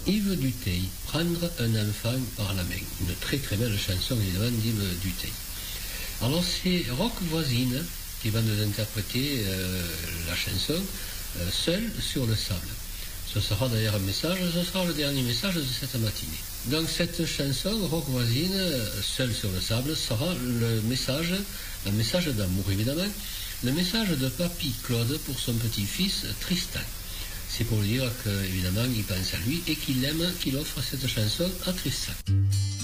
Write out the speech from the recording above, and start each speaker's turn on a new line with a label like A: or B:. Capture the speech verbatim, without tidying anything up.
A: Yves Duteil, Prendre un enfant par la main. Une très très belle chanson évidemment d'Yves Duteil. Alors c'est Rock Voisine qui va nous interpréter euh, la chanson euh, Seul sur le sable. Ce sera d'ailleurs un message, ce sera le dernier message de cette matinée. Donc cette chanson, Rock Voisine, Seul sur le sable, sera le message, un message d'amour évidemment, le message de Papy Claude pour son petit-fils Tristan. C'est pour lui dire qu'évidemment il pense à lui et qu'il aime, qu'il offre cette chanson à Tristan.